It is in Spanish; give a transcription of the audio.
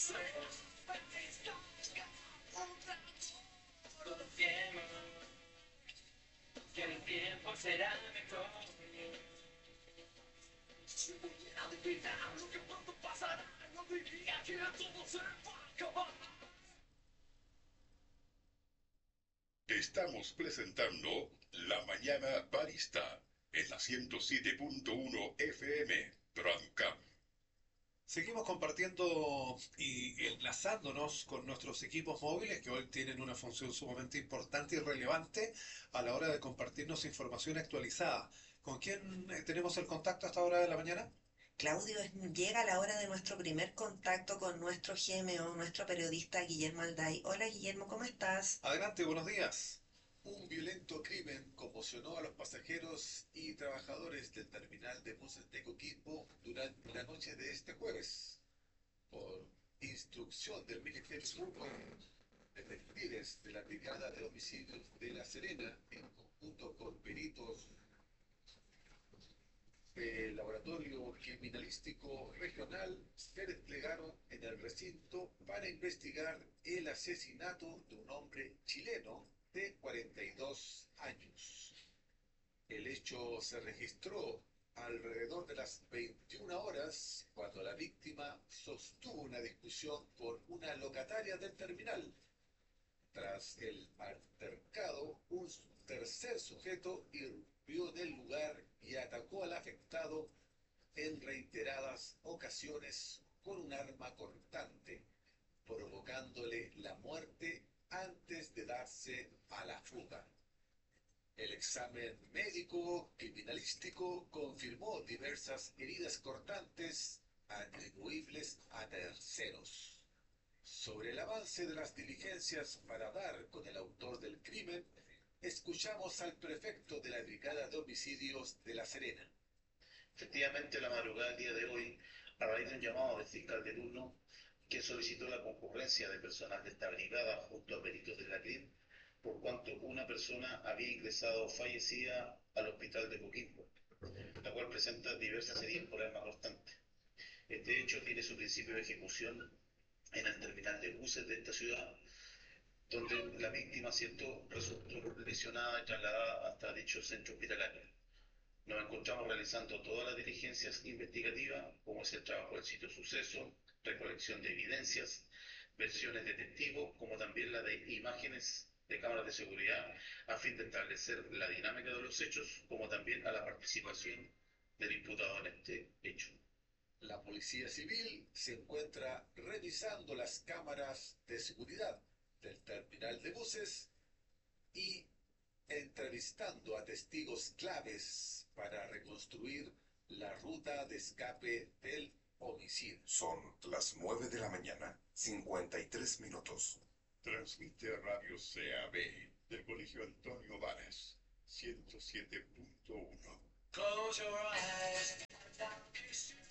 Que el tiempo será mejor. Si pudiera adivinar lo que pronto pasará, no diría que todo se va a acabar. Estamos presentando La Mañana Barista en la 107.1 FM Trancam. Seguimos compartiendo y enlazándonos con nuestros equipos móviles que hoy tienen una función sumamente importante y relevante a la hora de compartirnos información actualizada. ¿Con quién tenemos el contacto a esta hora de la mañana? Claudio, llega la hora de nuestro primer contacto con nuestro GMO, nuestro periodista Guillermo Alday. Hola Guillermo, ¿cómo estás? Adelante, buenos días. Un violento crimen conmocionó a los pasajeros y trabajadores del terminal de buses de Coquimbo durante la noche de este jueves. Por instrucción del Ministerio Público, detectives de la Brigada de Homicidios de La Serena, en conjunto con peritos del Laboratorio Criminalístico Regional, se desplegaron en el recinto para investigar el asesinato de un hombre chileno de 42 años. El hecho se registró alrededor de las 21 horas cuando la víctima sostuvo una discusión con una locataria del terminal. Tras el altercado, un tercer sujeto irrumpió en el lugar y atacó al afectado en reiteradas ocasiones con un arma cortante, provocándole la muerte antes de darse a la fuga. El examen médico criminalístico confirmó diversas heridas cortantes atribuibles a terceros. Sobre el avance de las diligencias para dar con el autor del crimen, escuchamos al prefecto de la Brigada de Homicidios de La Serena. Efectivamente, la madrugada del día de hoy, a raíz de un llamado del fiscal de turno, que solicitó la concurrencia de personal de esta brigada junto a peritos de la CRIM, por cuanto una persona había ingresado fallecida al hospital de Coquimbo, la cual presenta diversas heridas por arma cortante. Este hecho tiene su principio de ejecución en el terminal de buses de esta ciudad, donde la víctima, ¿cierto?, resultó lesionada y trasladada hasta dicho centro hospitalario. Nos encontramos realizando todas las diligencias investigativas, como es el trabajo del sitio suceso, recolección de evidencias, versiones de testigos, como también la de imágenes de cámaras de seguridad, a fin de establecer la dinámica de los hechos, como también a la participación del imputado en este hecho. La Policía Civil se encuentra revisando las cámaras de seguridad del terminal de buses y entrevistando a testigos claves para reconstruir la ruta de escape del homicidio. Son las 9 de la mañana, 53 minutos. Transmite Radio CAB del Colegio Antonio Varas, 107.1. Close your eyes.